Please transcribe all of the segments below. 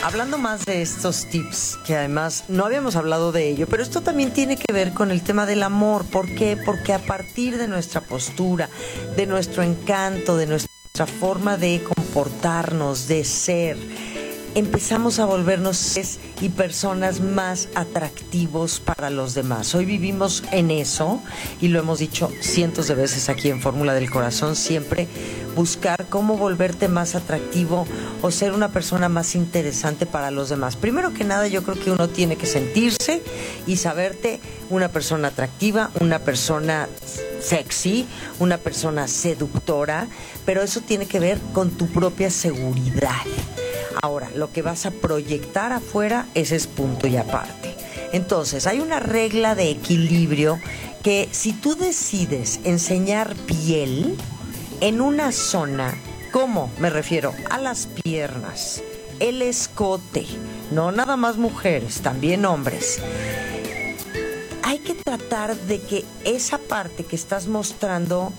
hablando más de estos tips, que además no habíamos hablado de ello, pero esto también tiene que ver con el tema del amor. ¿Por qué? Porque a partir de nuestra postura, de nuestro encanto, de nuestra forma de comportarnos, de ser, empezamos a volvernos seres y personas más atractivos para los demás. Hoy vivimos en eso y lo hemos dicho cientos de veces aquí en Fórmula del Corazón, siempre buscar cómo volverte más atractivo o ser una persona más interesante para los demás. Primero que nada, yo creo que uno tiene que sentirse y saberte una persona atractiva, una persona sexy, una persona seductora, pero eso tiene que ver con tu propia seguridad. Ahora, lo que vas a proyectar afuera, ese es punto y aparte. Entonces, hay una regla de equilibrio que si tú decides enseñar piel en una zona, ¿cómo? Me refiero a las piernas, el escote, no nada más mujeres, también hombres. Hay que tratar de que esa parte que estás mostrando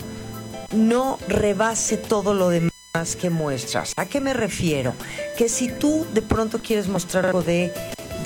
no rebase todo lo demás que muestras. ¿A qué me refiero? Que si tú de pronto quieres mostrar algo de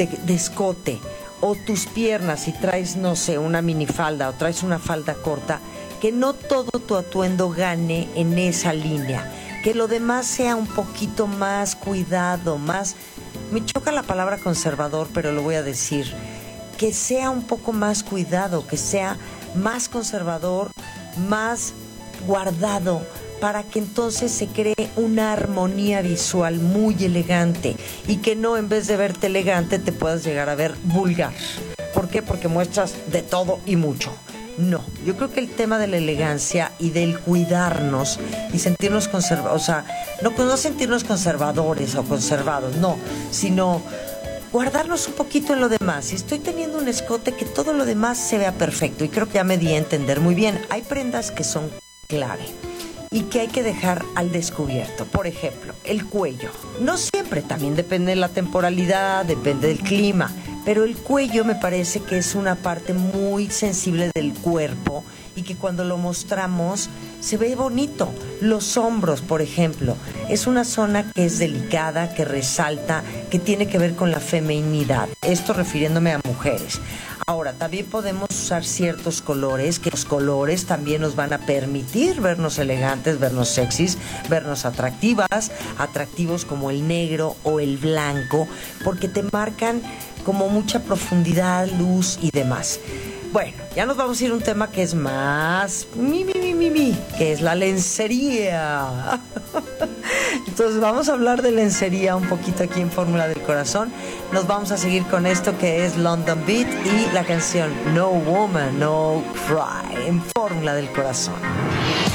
escote o tus piernas y traes, no sé, una minifalda o traes una falda corta, que no todo tu atuendo gane en esa línea, que lo demás sea un poquito más cuidado, más, me choca la palabra conservador, pero lo voy a decir, que sea un poco más cuidado, que sea más conservador, más guardado, para que entonces se cree una armonía visual muy elegante y que no, en vez de verte elegante, te puedas llegar a ver vulgar. ¿Por qué? Porque muestras de todo y mucho. No, yo creo que el tema de la elegancia y del cuidarnos y sentirnos conservados, o sea, no sentirnos conservadores o conservados, no, sino guardarnos un poquito en lo demás. Si estoy teniendo un escote, que todo lo demás se vea perfecto, y creo que ya me di a entender muy bien. Hay prendas que son clave y que hay que dejar al descubierto. Por ejemplo, el cuello. No siempre, también depende de la temporalidad, depende del clima, pero el cuello me parece que es una parte muy sensible del cuerpo y que cuando lo mostramos se ve bonito. Los hombros, por ejemplo, es una zona que es delicada, que resalta, que tiene que ver con la feminidad. Esto refiriéndome a mujeres. Ahora, también podemos usar ciertos colores, que los colores también nos van a permitir vernos elegantes, vernos sexys, vernos atractivas, atractivos como el negro o el blanco, porque te marcan como mucha profundidad, luz y demás. Bueno, ya nos vamos a ir a un tema que es más que es la lencería. Entonces vamos a hablar de lencería un poquito aquí en Fórmula del Corazón. Nos vamos a seguir con esto que es London Beat y la canción No Woman, No Cry en Fórmula del Corazón.